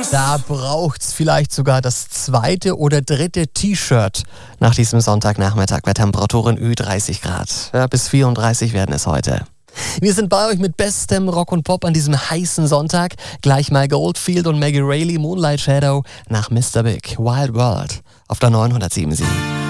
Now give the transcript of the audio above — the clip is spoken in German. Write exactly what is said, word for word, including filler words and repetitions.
Da braucht's vielleicht sogar das zweite oder dritte T-Shirt nach diesem Sonntagnachmittag bei Temperaturen Ü dreißig Grad. Ja, bis vierunddreißig werden es heute. Wir sind bei euch mit bestem Rock und Pop an diesem heißen Sonntag. Gleich mal Goldfield und Maggie Rayleigh, Moonlight Shadow nach Mister Big, Wild World auf der neunhundertsieben Komma sieben.